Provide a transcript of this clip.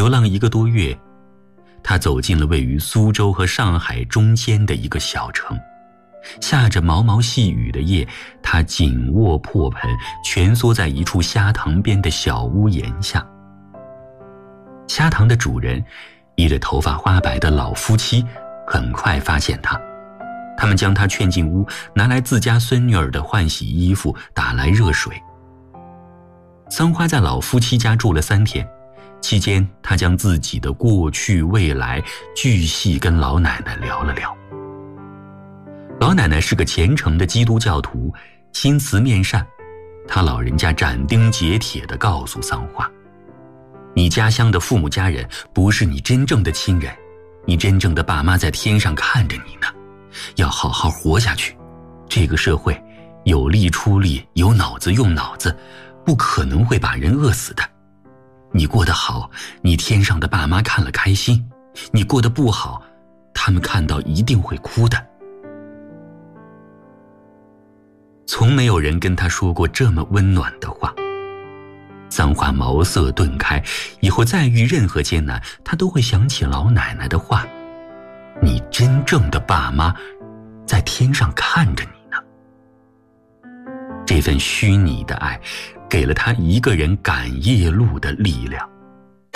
流浪1个多月，他走进了位于苏州和上海中间的一个小城。下着毛毛细雨的夜，他紧握破盆，蜷缩在一处虾塘边的小屋檐下。虾塘的主人，一对头发花白的老夫妻，很快发现他。他们将他劝进屋，拿来自家孙女儿的换洗衣服，打来热水。桑花在老夫妻家住了3天，期间他将自己的过去未来巨细跟老奶奶聊了聊。老奶奶是个虔诚的基督教徒，心慈面善。她老人家斩钉截铁地告诉桑花，你家乡的父母家人不是你真正的亲人，你真正的爸妈在天上看着你呢，要好好活下去。这个社会有力出力，有脑子用脑子，不可能会把人饿死的。你过得好，你天上的爸妈看了开心；你过得不好，他们看到一定会哭的。从没有人跟他说过这么温暖的话。桑花茅塞顿开，以后再遇任何艰难，他都会想起老奶奶的话，你真正的爸妈在天上看着你呢。这份虚拟的爱给了他一个人赶夜路的力量。